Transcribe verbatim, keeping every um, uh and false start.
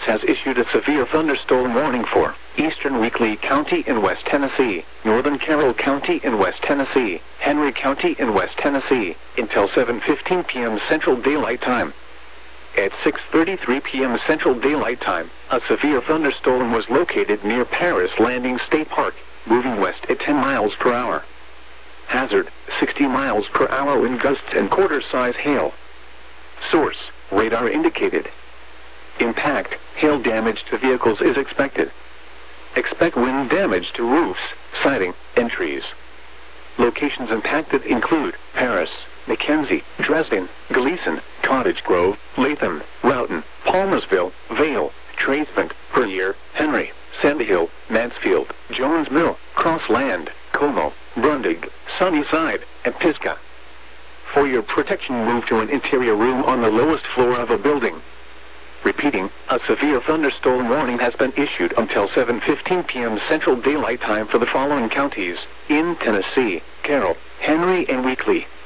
has issued a severe thunderstorm warning for Eastern Weakley County in West Tennessee, Northern Carroll County in West Tennessee, Henry County in West Tennessee, until seven fifteen p m Central Daylight Time. At six thirty-three p m Central Daylight Time, a severe thunderstorm was located near Paris Landing State Park, moving west at ten miles per hour. Hazard, sixty miles per hour wind gusts and quarter-size hail. Source, radar indicated. Impact, hail damage to vehicles is expected. Expect wind damage to roofs, siding, and trees. Locations impacted include Paris, McKenzie, Dresden, Gleason, Cottage Grove, Latham, Roughton, Palmersville, Vale, Tradesmont, Puryear, Henry, Sandy Hill, Mansfield, Jones Mill, Crossland, Como, Brundig, Sunnyside, and Pisgah. For your protection, move to an interior room on the lowest floor of a building. Repeating, a severe thunderstorm warning has been issued until seven fifteen p m Central Daylight Time for the following counties in Tennessee: Carroll, Henry, and Weakley.